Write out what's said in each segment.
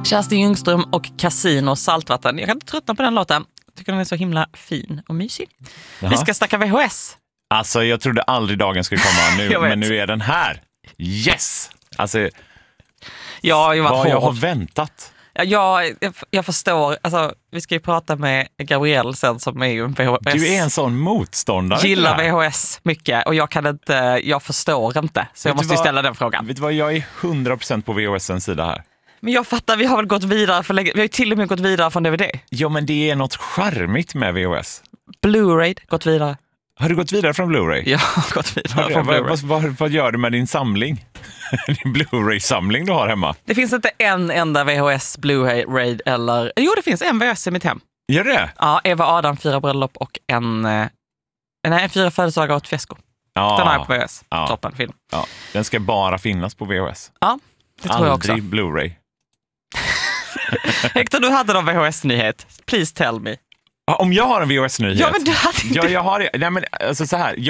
Kerstin Ljungström och Casino Saltvatten. Jag kan inte tröttna på den låten. Jag tycker den är så himla fin och mysig. Jaha. Vi ska snacka VHS. Alltså jag trodde aldrig dagen skulle komma nu, men nu är den här. Yes! Alltså, Ja, jag har väntat. Jag förstår. Alltså, vi ska ju prata med Gabrielle sen som är ju en VHS. Du är en sån motståndare. Gillar VHS mycket och jag förstår inte. Så jag måste ställa den frågan. Vet du vad, jag är 100% på VHS:s sida här. Men jag fattar, vi har väl gått vidare för länge. Vi har ju till och med gått vidare från DVD. Ja, men det är något charmigt med VHS. Blu-ray, gått vidare. Har du gått vidare från Blu-ray? Jag har gått vidare från Blu-ray. Vad gör du med din samling? Din Blu-ray-samling du har hemma? Det finns inte en enda VHS, Blu-ray eller... Jo, det finns en VHS i mitt hem. Gör det? Ja, Eva Adam, 4 bröllop och en 4 födelsedagar och ett fiasko. Ja. Den här på VHS. Ja. Toppen film. Ja. Den ska bara finnas på VHS. Ja, det tror jag också. Aldrig Blu-ray. Hector, du hade någon VHS-nyhet. Please tell me. Om jag har en VHS-nyhet? Ja, men du hade inte... Ja, jag har det. Nej, men alltså så här.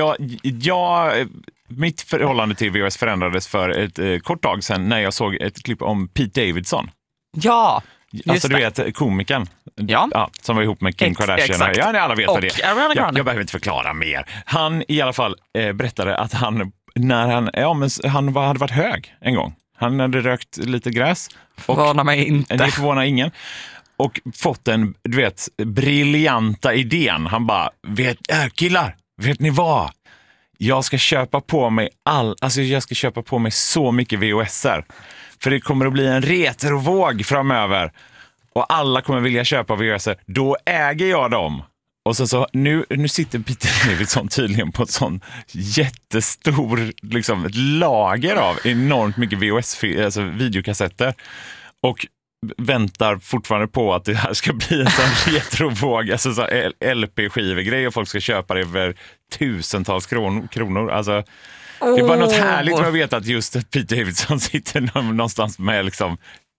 Mitt förhållande till VHS förändrades för ett kort tag sedan när jag såg ett klipp om Pete Davidson. Ja, alltså du vet, komikern. Ja. Som var ihop med Kim Kardashian. Exakt. Ja, alla vet vad det och är. Jag behöver inte förklara mer. Han i alla fall berättade att han hade varit hög en gång. Han hade rökt lite gräs. Förvånar mig inte. Det förvånar ingen. Och fått en, du vet, briljanta idén. Han bara, killar, vet ni vad? Jag ska köpa på mig så mycket VHS-er. För det kommer att bli en retrovåg framöver. Och alla kommer vilja köpa VHS-er. Då äger jag dem. Och så nu sitter Peter Davidson tydligen på ett sån jättestor liksom, ett lager av enormt mycket alltså videokassetter. Och väntar fortfarande på att det här ska bli en sån retrovåg, alltså så LP-skivegrej och folk ska köpa det för tusentals kronor. Alltså, det är bara något härligt att veta att just Pete Davidson sitter någonstans med liksom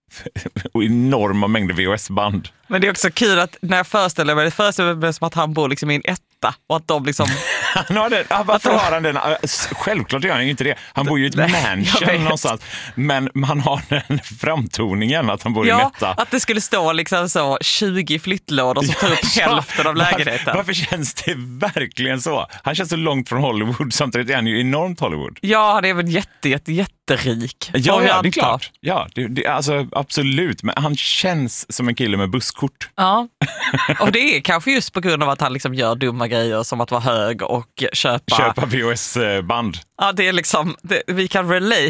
enorma mängder VHS-band. Men det är också kul att när jag föreställer mig som att han bor liksom i en etta och att de liksom... Varför har han den? Självklart gör han ju inte det. Han bor ju i ett mansion någonstans. Men han har den framtoningen att han bor i en etta. Ja, att det skulle stå liksom så 20 flyttlådor som tar upp hälften av lägenheten. Varför känns det verkligen så? Han känns så långt från Hollywood, samtidigt är han ju enormt Hollywood. Ja, han är väl jätterik. Ja, det är klart. Ja, det, alltså, absolut. Men han känns som en kille med busskort. Ja, och det är kanske just på grund av att han liksom gör dumma grejer som att vara hög och köpa VHS-band. Ja, det är liksom, vi kan relate.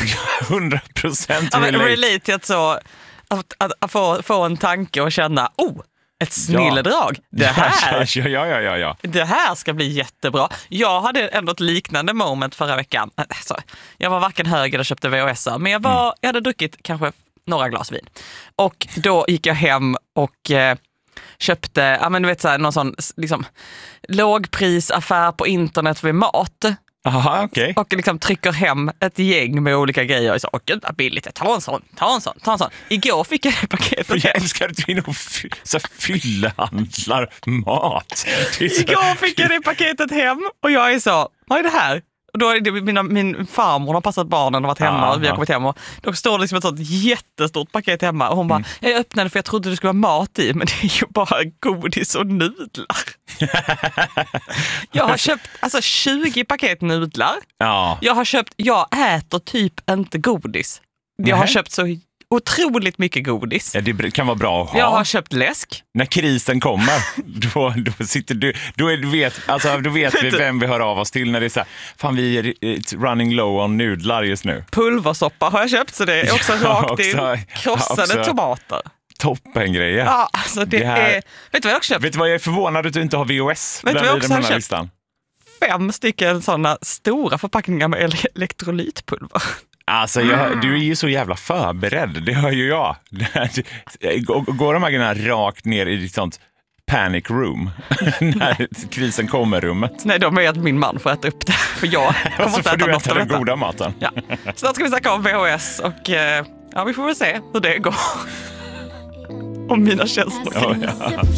100% relate till att få en tanke och känna, ett snilledrag. Det här, ja. Det här ska bli jättebra. Jag hade ändå ett liknande moment förra veckan. Alltså, jag var varken hög eller köpte VHS, men jag hade druckit kanske några glas vin. Och då gick jag hem och köpte, du vet såhär, någon sån liksom lågprisaffär på internet för mat. Aha, okay. Och liksom trycker hem ett gäng med olika grejer och så, gud vad billigt, ta en sån. Igår fick jag det paketet. Jag älskar att du är så fyllehandlar mat. Igår fick jag det paketet hem och jag är så, vad är det här? Och då är det min farmor har passat barnen och varit hemma och vi har kommit hem och då står det liksom ett sånt jättestort paket hemma och hon bara, jag öppnade för jag trodde det skulle vara mat i, men det är ju bara godis och nudlar. Jag har köpt 20 paket nudlar. Ja. Jag äter typ inte godis. Jag har köpt så otroligt mycket godis. Ja, det kan vara bra att ha. Jag har köpt läsk. När krisen kommer, då sitter du, då vet vi vem vi hör av oss till när det är så här, fan vi är running low on nudlar just nu. Pulversoppa har jag köpt, så det är också rakt in krossade tomater. Toppen grejer. Ja, alltså det är... Vet du vad jag också köpt? Vet du vad, jag är förvånad att du inte har VHS. Vet du vad jag också har köpt? Listan. 5 stycken sådana stora förpackningar med elektrolytpulver. Alltså, du är ju så jävla förberedd, det hör ju jag. Går de här grejerna rakt ner i ditt sånt panic room när krisen kommer rummet? Nej, de är att min man får äta upp det. För jag kommer inte äta något av den goda maten. Ja. Snart ska vi snacka om VHS och vi får väl se hur det går. Om mina känslor. Ja.